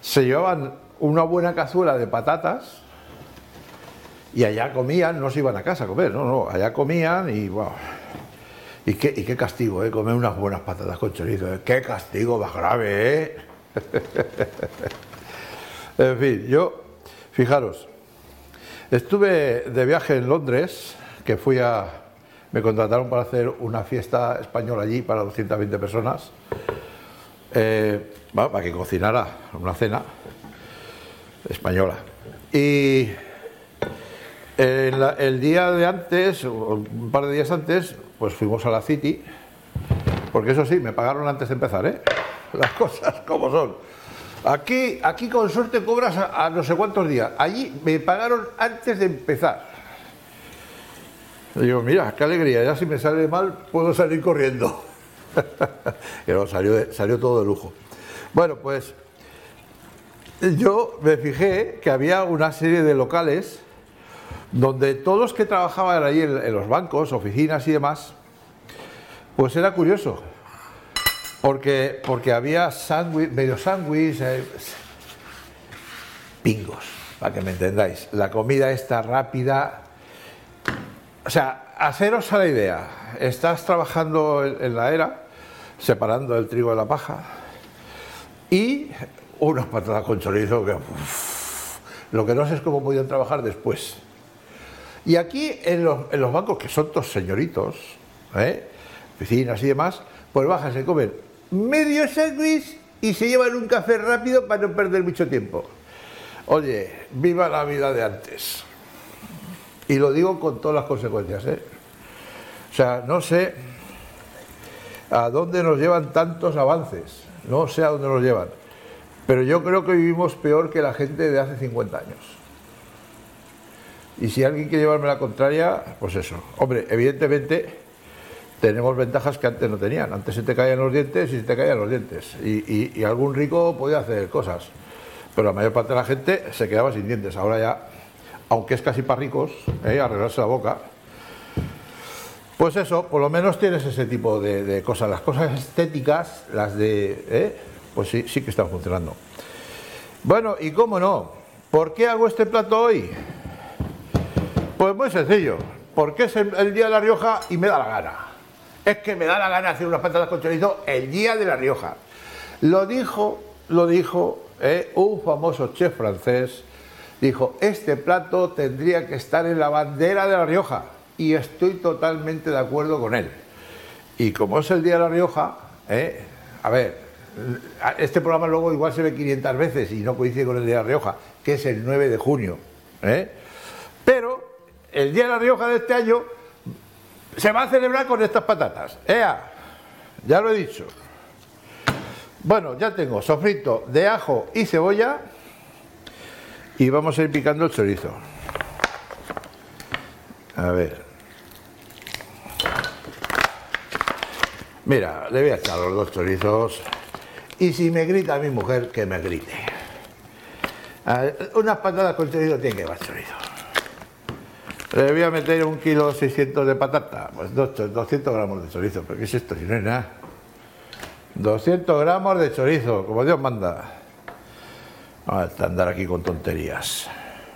se llevaban una buena cazuela de patatas y allá comían, no se iban a casa a comer, no, allá comían y wow. Y qué castigo, comer unas buenas patatas con chorizo, qué castigo más grave, En fin, fijaros, estuve de viaje en Londres, que me contrataron para hacer una fiesta española allí para 220 personas, para que cocinara una cena española. Y el día de antes, un par de días antes, pues fuimos a la City, porque eso sí, me pagaron antes de empezar, las cosas como son. Aquí con suerte cobras a no sé cuántos días, allí me pagaron antes de empezar. Y digo, mira, qué alegría, ya si me sale mal puedo salir corriendo. Pero salió todo de lujo. Bueno, pues yo me fijé que había una serie de locales donde todos los que trabajaban allí en los bancos, oficinas y demás, pues era curioso, porque había medio sándwich, pingos, para que me entendáis, la comida esta rápida. O sea, haceros a la idea, estás trabajando en la era, separando el trigo de la paja, y unas patatas con chorizo que lo que no sé es cómo podían trabajar después. Y aquí en los bancos, que son todos señoritos, oficinas y demás, pues bajan, se comen medio sándwich y se llevan un café rápido para no perder mucho tiempo. Oye, viva la vida de antes. Y lo digo con todas las consecuencias, O sea, no sé a dónde nos llevan tantos avances, no sé a dónde nos llevan, pero yo creo que vivimos peor que la gente de hace 50 años. Y si alguien quiere llevarme la contraria, pues eso. Hombre, evidentemente tenemos ventajas que antes no tenían. Antes se te caían los dientes y se te caían los dientes. Y algún rico podía hacer cosas. Pero la mayor parte de la gente se quedaba sin dientes. Ahora ya, aunque es casi para ricos, arreglarse la boca. Pues eso, por lo menos tienes ese tipo de cosas. Las cosas estéticas, pues sí que están funcionando. Bueno, y cómo no, ¿por qué hago este plato hoy? Pues muy sencillo, porque es el día de La Rioja y me da la gana. Es que me da la gana hacer unas patatas con chorizo el día de La Rioja. Lo dijo un famoso chef francés, dijo, este plato tendría que estar en la bandera de La Rioja, y estoy totalmente de acuerdo con él. Y como es el día de La Rioja, a ver, este programa luego igual se ve 500 veces y no coincide con el día de La Rioja, que es el 9 de junio, pero el día de La Rioja de este año se va a celebrar con estas patatas. Ya lo he dicho. Bueno, ya tengo sofrito de ajo y cebolla y vamos a ir picando el chorizo. A ver. Mira, le voy a echar los dos chorizos y si me grita mi mujer, que me grite. Unas patatas con chorizo tienen que llevar chorizo. Le voy a meter 1,6 kg de patata, pues 200 gramos de chorizo. ¿Pero qué es esto? Si no es nada. 200 gramos de chorizo, como Dios manda. Vamos a andar aquí con tonterías.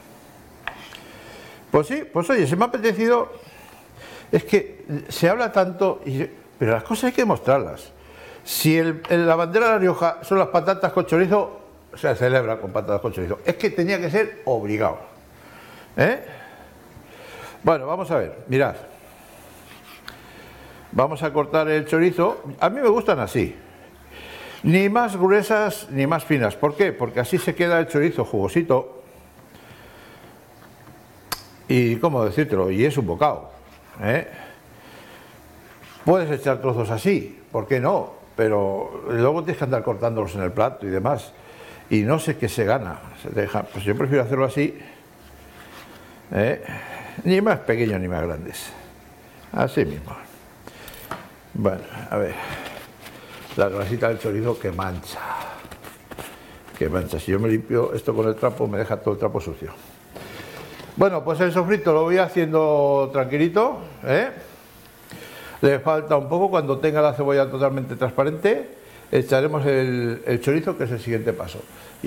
Pues sí, pues oye, se me ha apetecido. Es que se habla tanto, pero las cosas hay que mostrarlas. Si la bandera de La Rioja son las patatas con chorizo, se celebra con patatas con chorizo. Es que tenía que ser obligado. Bueno, vamos a ver, mirad. Vamos a cortar el chorizo. A mí me gustan así. Ni más gruesas ni más finas. ¿Por qué? Porque así se queda el chorizo jugosito. Y, ¿cómo decírtelo? Y es un bocado. Puedes echar trozos así, ¿por qué no? Pero luego tienes que andar cortándolos en el plato y demás. Y no sé qué se gana. Pues yo prefiero hacerlo así. Ni más pequeños ni más grandes. Así mismo. Bueno, a ver. La grasita del chorizo que mancha. Que mancha. Si yo me limpio esto con el trapo, me deja todo el trapo sucio. Bueno, pues el sofrito lo voy haciendo tranquilito. Le falta un poco. Cuando tenga la cebolla totalmente transparente, echaremos el chorizo, que es el siguiente paso.